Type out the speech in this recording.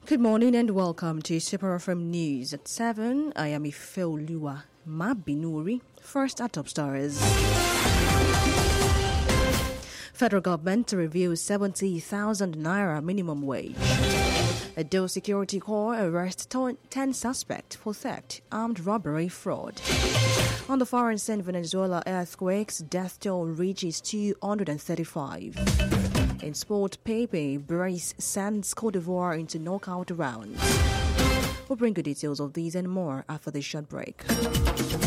Good morning and welcome to Super FM News at 7. I am Ifeoluwa Mabinuri. First at top stars. Federal government to review 70,000 naira minimum wage. Edo Security Corps arrests 10 suspects for theft, armed robbery, fraud. On the foreign scene, Venezuela earthquakes, death toll reaches 235. In sport, Pepe Brace sends Cote d'Ivoire into knockout rounds. We'll bring you details of these and more after this short break.